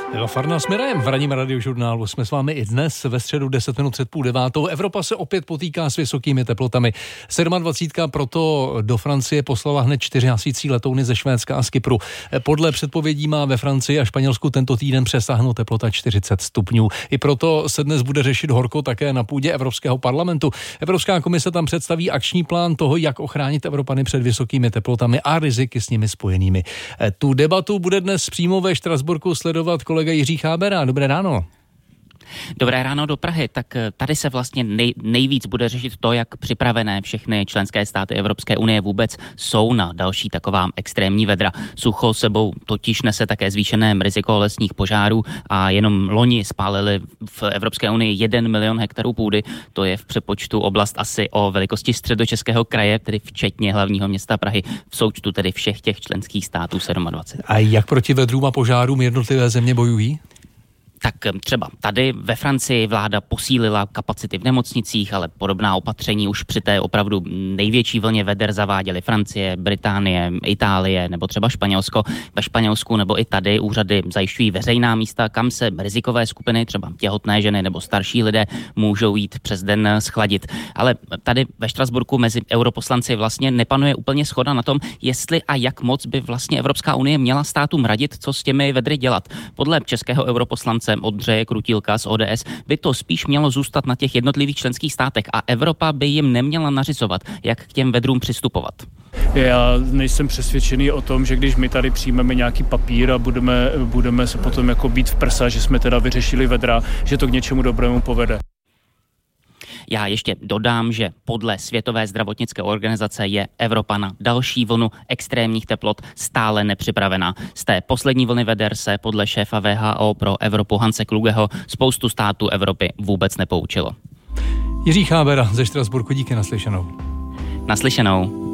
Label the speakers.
Speaker 1: Eva Farná s Mirajem v ranním radiožurnálu. Jsme s vámi i dnes ve středu 10 minut před 8:30. Evropa se opět potýká s vysokými teplotami. 27. proto do Francie poslala hned 4 hasící letouny ze Švédska a z Kypru. Podle předpovědí má ve Francii a Španělsku tento týden přesáhnout teplota 40 stupňů. I proto se dnes bude řešit horko také na půdě Evropského parlamentu. Evropská komise tam představí akční plán toho, jak ochránit Evropany před vysokými teplotami a riziky s nimi spojenými. Tu debatu bude dnes přímo ve Štrasburku sledovat kolega Jiří Chábera. Dobré ráno.
Speaker 2: Dobré ráno do Prahy. Tak tady se vlastně nejvíc bude řešit to, jak připravené všechny členské státy Evropské unie vůbec jsou na další taková extrémní vedra. Sucho sebou totiž nese také zvýšené riziko lesních požárů a jenom loni spálili v Evropské unii 1 milion hektarů půdy. To je v přepočtu oblast asi o velikosti Středočeského kraje, tedy včetně hlavního města Prahy, v součtu tedy všech těch členských států 27.
Speaker 1: A jak proti vedrům a požárům jednotlivé země bojují?
Speaker 2: Tak třeba tady ve Francii vláda posílila kapacity v nemocnicích, ale podobná opatření už při té opravdu největší vlně veder zaváděly Francie, Británie, Itálie nebo třeba Španělsko. Ve Španělsku nebo i tady úřady zajišťují veřejná místa, kam se rizikové skupiny, třeba těhotné ženy nebo starší lidé, můžou jít přes den schladit. Ale tady ve Štrasburku mezi europoslanci vlastně nepanuje úplně shoda na tom, jestli a jak moc by vlastně Evropská unie měla státům radit, co s těmi vedry dělat. Podle českého europoslance Ondřeje Krutílka z ODS by to spíš mělo zůstat na těch jednotlivých členských státech a Evropa by jim neměla nařizovat, jak k těm vedrům přistupovat.
Speaker 3: Já nejsem přesvědčený o tom, že když my tady přijmeme nějaký papír a budeme se potom jako bít v prsa, že jsme teda vyřešili vedra, že to k něčemu dobrému povede.
Speaker 2: Já ještě dodám, že podle Světové zdravotnické organizace je Evropa na další vlnu extrémních teplot stále nepřipravená. Z té poslední vlny veder se podle šéfa WHO pro Evropu Hanse Klugeho spoustu států Evropy vůbec nepoučilo.
Speaker 1: Jiří Chábera ze Štrasburku, díky, naslyšenou.
Speaker 2: Naslyšenou.